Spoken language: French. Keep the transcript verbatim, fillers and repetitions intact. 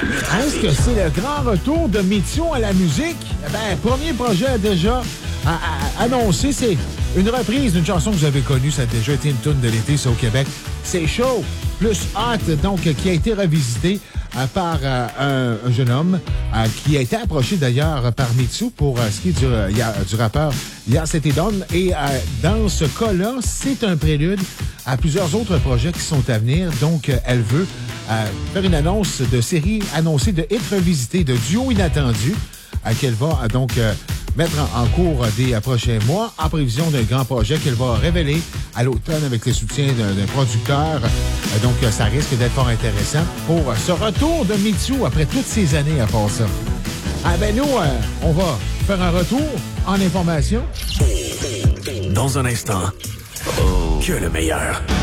Est-ce que c'est le grand retour de Mitsu à la musique? Eh ben, premier projet déjà à, à, annoncé, c'est une reprise d'une chanson que vous avez connue. Ça a déjà été une tourne de l'été, ça, au Québec. C'est Chaud, plus Hot, donc, qui a été revisité euh, par euh, un, un jeune homme euh, qui a été approché d'ailleurs par Mitsu pour euh, ce qui est du, euh, du rappeur Yas C'était Donne. Et euh, dans ce cas-là, c'est un prélude à plusieurs autres projets qui sont à venir. Donc, euh, elle veut euh, faire une annonce de série annoncée de hits revisités, de duos inattendus, euh, qu'elle va euh, donc euh, mettre en, en cours des euh, prochains mois en prévision d'un grand projet qu'elle va révéler à l'automne avec le soutien d'un, d'un producteur. Euh, donc, euh, ça risque d'être fort intéressant pour euh, ce retour de Mitsu après toutes ces années à part ça. Ah ben nous, euh, on va faire un retour en information. Dans un instant, oh, que le meilleur.